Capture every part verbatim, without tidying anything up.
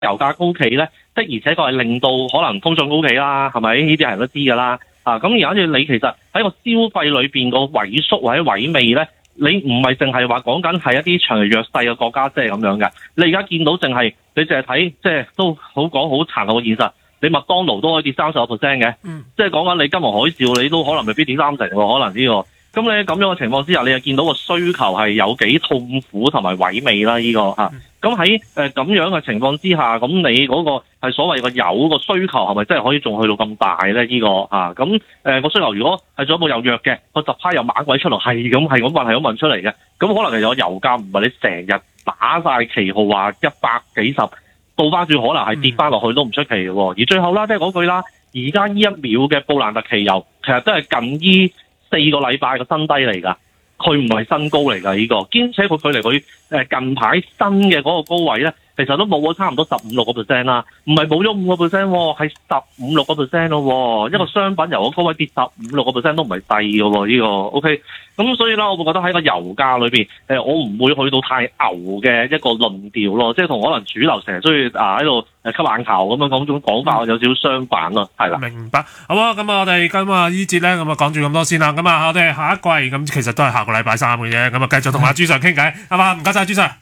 油價高企咧，的而且確係令到可能通脹高企啦，係咪？呢啲係人都知㗎啦。啊，咁而家住你其實喺個消費裏邊個萎縮或者萎靡咧，你唔係淨係話講緊係一啲長弱勢嘅國家，即係咁樣嘅。你而家見到淨係你淨係睇，即係都好講好殘酷嘅現實。你麥當勞都可以跌三十個 percent 嘅， 嗯、 即係講緊你金融海嘯，你都可能未必跌三成喎，可能呢、這個。咁你咁樣嘅情況之下，你就見到個需求係有幾痛苦同埋萎靡啦，呢、這個嚇。咁喺誒咁樣嘅情況之下，咁你嗰個係所謂嘅有個需求係咪真係可以仲去到咁大咧？呢、這個嚇咁誒個需求如果係進一步又弱嘅，個十派又猛鬼出嚟，係咁係咁問係咁問出嚟嘅，咁可能其實個油價唔係你成日打晒旗號話一百幾十，倒翻轉可能係跌翻落去都唔出奇嘅喎。而最後啦，即係嗰句啦，而家呢一秒嘅布蘭特期油其實都係近依四個禮拜嘅新低嚟㗎。佢唔係新高嚟㗎，呢、這個兼且佢距離佢誒近排新嘅嗰個高位咧，其實都冇咗差唔多十五六個 percent 啦，唔係冇咗五個 percent 喎，係十五六個 percent 咯。一個商品由個高位跌十五六個 percent 都唔係細㗎喎，呢、這個 OK。咁所以咧，我會覺得喺個油價裏邊，誒我唔會去到太牛嘅一個論調咯，即係同可能主流成日都要啊喺度誒吸眼球咁樣講種講法有少少相反咯，係啦。 明白，好啊，咁啊，我哋今啊呢節咧咁啊講住咁多先啦，咁啊我哋下一季咁其實都係下個禮拜三嘅啫，咁啊繼續同阿朱 Sir 傾偈，係嘛？唔該晒朱 Sir。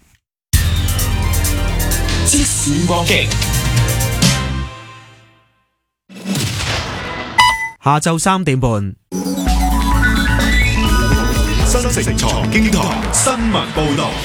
即時搏擊， 下晝三點半。 新城財經台新聞報道。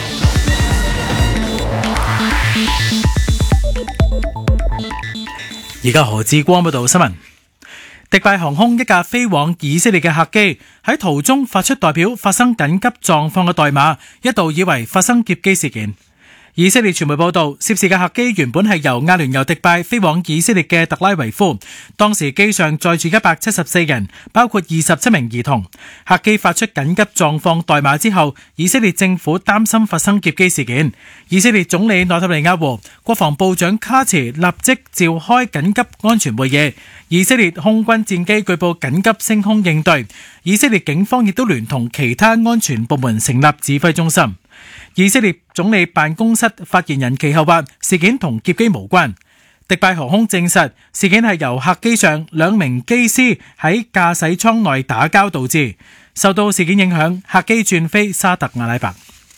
而家何志光報道新聞。迪拜航空一架飛往以色列嘅客機喺途中發出代表發生緊急狀況嘅代碼，一度以為發生劫機事件。以色列傳媒報道，涉事嘅客機原本係由阿聯酋迪拜飛往以色列嘅特拉維夫，當時機上載住一百七十四人，包括二十七名兒童。客機發出緊急狀況代碼之後，以色列政府擔心發生劫機事件。以色列總理內塔尼亞胡、國防部長卡茨立即召開緊急安全會議。以色列空軍戰機據報緊急升空應對，以色列警方亦都聯同其他安全部門成立指揮中心。以色列總理辦公室發言人其後話，事件同劫機無關。迪拜航空證實事件係由客機上兩名機師喺駕駛艙內打交導致。受到事件影響，客機轉飛沙特阿拉伯。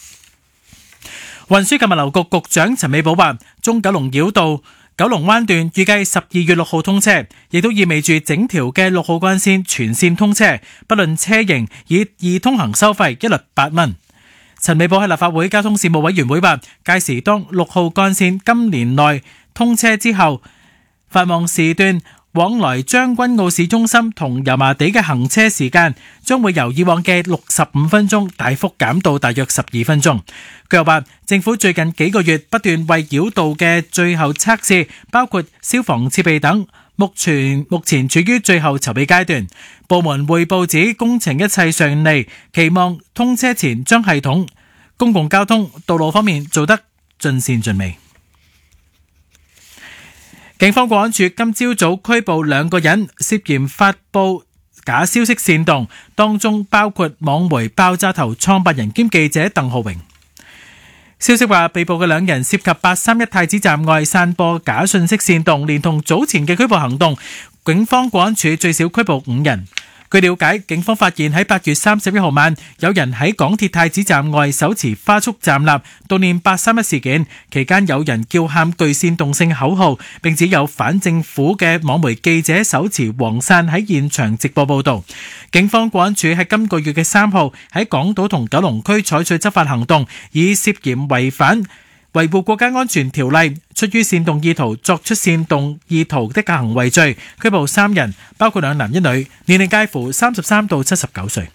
運輸及物流局局長陳美寶話，中九龍繞道九龍灣段預計十二月六號通車，亦都意味住整條嘅六號幹線全線通車，不論車型，以易通行收費一律八蚊。陳美寶喺立法會交通事務委員會話，屆時當六號幹線今年內通車之後，繁忙時段往來將軍澳市中心同油麻地嘅行車時間將會由以往嘅六十五分鐘大幅減到大約十二分鐘。佢又話，政府最近幾個月不斷為繞道嘅最後測試，包括消防設備等，目前目前處於最後籌備階段。部門匯報指工程一切順利，期望通車前將系統、公共交通、道路方面做得盡善盡美。警方國安處今朝早拘捕兩個人，涉嫌發布假消息煽動，當中包括網媒爆炸頭創辦人兼記者鄧浩榮。消息話，被捕嘅兩人涉及八三一太子站外散播假信息煽動，連同早前嘅拘捕行動，警方國安處最少拘捕五人。據了解，警方發現喺八月三十一號晚，有人喺港鐵太子站外手持花束站立，悼念八三一事件。期間有人叫喊具煽動性口號，並指有反政府嘅網媒記者手持黃傘喺現場直播報導。警方國安處喺今個月嘅三號喺港島同九龍區採取執法行動，以涉嫌違反維護國家安全條例，出於煽動意圖作出煽動意圖的行為罪，拘捕三人，包括兩男一女，年齡介乎三十三到七十九歲。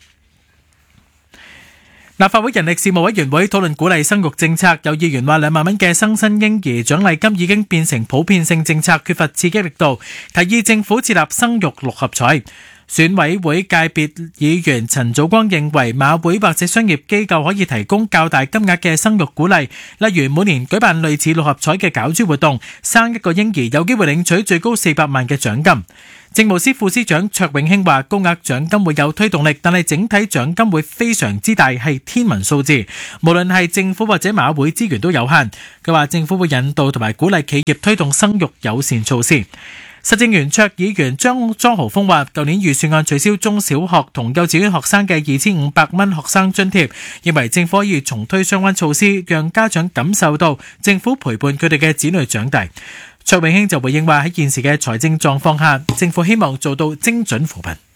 立法會人力事務委員會討論鼓勵生育政策，有議員話兩萬蚊嘅新生嬰兒獎勵金已經變成普遍性政策，缺乏刺激力度，提議政府設立生育六合彩。 選委會界別議員陳祖光認為馬會或者商業機構可以提供較大金額嘅生育鼓勵，例如每年舉辦類似六合彩嘅攪珠活動，生一個嬰兒有機會領取最高四百萬嘅獎金。政務司副司長卓永興話，高額獎金會有推動力，但係整體獎金會非常之大，係天文數字。無論係政府或者馬會資源都有限。佢話政府會引導同埋鼓勵企業推動生育友善措施。實政圓桌議員張莊豪鋒話，舊年預算案取消中小學同幼稚園學生嘅二千五百蚊學生津貼，認為政府可以重推相關措施，讓家長感受到政府陪伴佢哋嘅子女長大。卓永興就回應話，喺現時嘅財政狀況下，政府希望做到精準扶貧。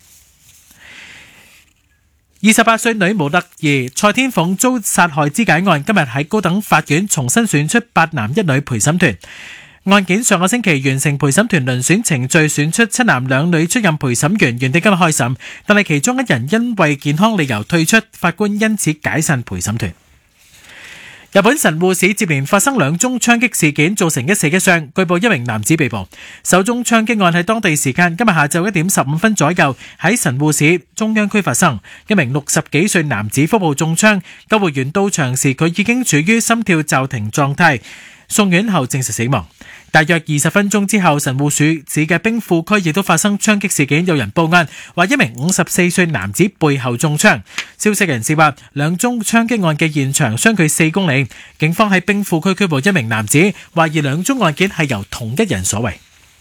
二十八歲女模特兒蔡天鳳遭殺害肢解案，今日喺高等法院重新選出八男一女陪審團。案件上個星期完成陪審團遴選程序，選出七男兩女出任陪審員，原定今日開審，但係其中一人因為健康理由退出，法官因此解散陪審團。日本神戶市接連發生兩宗槍擊事件，造成一死一傷，據報一名男子被捕。首宗槍擊案喺當地時間今日下晝一點十五分左右喺神戶市中央區發生，一名六十幾歲男子腹部中槍，救護員到場時佢已經處於心跳驟停狀態，送院後證實死亡。大約二十分鐘之後，神戶市市嘅兵庫區亦都發生槍擊事件，有人報案話一名五十四歲男子背後中槍。消息人士話，兩宗槍擊案嘅現場相距四公里。警方喺兵庫區拘捕一名男子，懷疑兩宗案件係由同一人所為。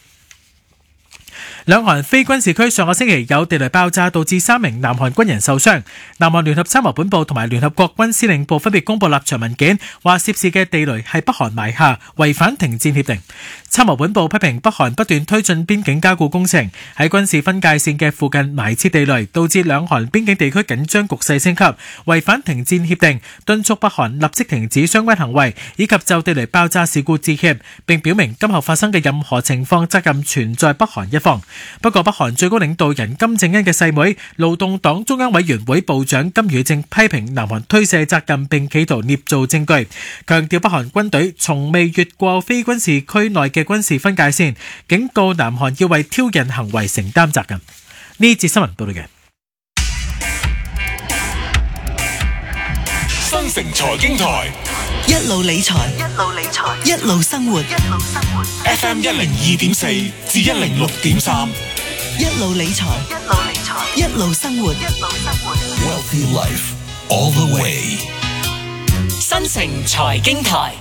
兩韓非軍事區上個星期有地雷爆炸，導致三名南韓軍人受傷。南韓聯合參謀本部同埋聯合國軍司令部分別公布立場文件，話涉事嘅地雷係北韓埋下，違反停戰協定。參謀本部批評北韓不斷推進邊境加固工程，喺軍事分界線嘅附近埋設地雷，導致兩韓邊境地區緊張局勢升級，違反停戰協定，敦促北韓立即停止相關行為，以及就地雷爆炸事故致歉，並表明今後發生嘅任何情況責任全在北韓一方。不過北韓最高領導人金正恩嘅細妹勞動黨中央委員會部長金與正批評南韓推卸責任並企圖捏造證據，強調北韓軍隊從未越過非軍事區內嘅軍事分界線，警告南韓要為挑釁行為承擔責任。呢節新聞報道嘅新城財經台一路理財，一路理財，一路生活，一路生活。 F M 一零二點四至一零六點三， 一路理財，一路理財，一路生活，一路生活。 Wealthy Life all the way。 新城財經台，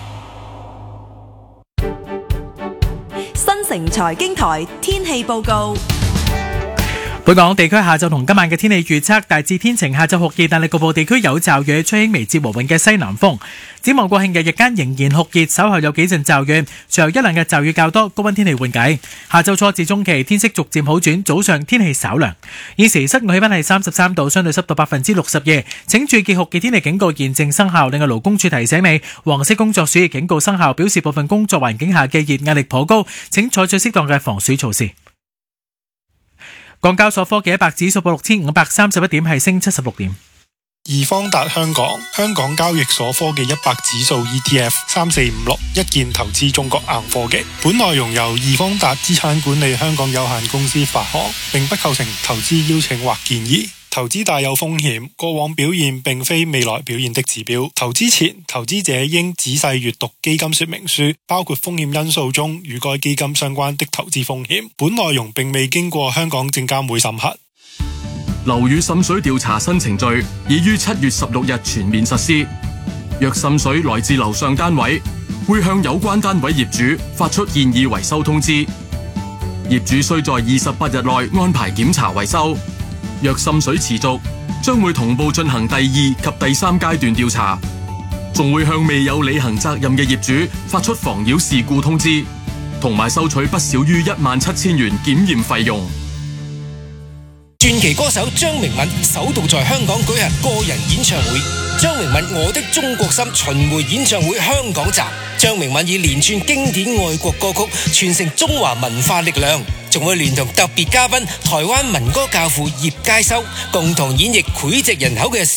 新城財經台天氣報告。 本港地區下晝同今晚嘅天氣預測大致天晴，下晝酷熱，但係局部地區有驟雨，吹輕微至和緩嘅西南風。展望國慶日日間仍然酷熱，稍後有幾陣驟雨，隨後一兩日驟雨較多，高溫天氣緩解。下晝初至中期天色逐漸好轉，早上天氣稍涼。現時室外氣溫係三十三度，相對濕度百分之六十二。請注意酷熱天氣警告現正生效。另外勞工處提醒你，黃色工作暑熱警告生效，表示部分工作環境下嘅熱壓力頗高，請採取適當嘅防暑措施。港交所科技一百指數報六千五百三十一點，係升七十六點。 易方達香港香港交易所科技一百指數 E T F 三四五六一鍵投資中國硬科技。本內容由易方達資產管理香港有限公司發行，並不構成投資邀請或建議。投資大有風險，過往表現並非未來表現的指標。投資前，投資者應仔細閱讀基金說明書，包括風險因素中與該基金相關的投資風險。本內容並未經過香港證監會審核。 樓宇滲水調查新程序已於七月十六日全面實施。若滲水來自樓上單位，會向有關單位業主發出建議維修通知。業主須在二十八日內安排檢查維修。若滲水持續，將會同步進行第二及第三階段調查，仲會向未有履行責任嘅業主發出妨擾事故通知，同埋收取不少於一萬七千元檢驗費用。 傳奇歌手張明敏首度在香港舉行個人演唱會，張明敏我的中國心巡迴演唱會香港站。張明敏以連串經典愛國歌曲傳承中華文化力量，仲會聯同特別嘉賓台灣民歌教父葉佳修共同演繹膾炙人口嘅